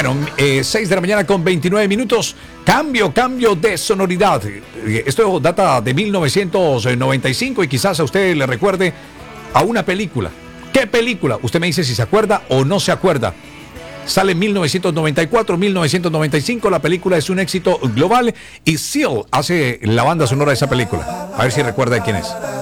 Bueno, 6 de la mañana con 29 minutos. Cambio de sonoridad. Esto data de 1995 y quizás a usted le recuerde a una película. ¿Qué película? Usted me dice si se acuerda o no se acuerda. Sale en 1994, 1995. La película es un éxito global y Seal hace la banda sonora de esa película. A ver si recuerda de quién es.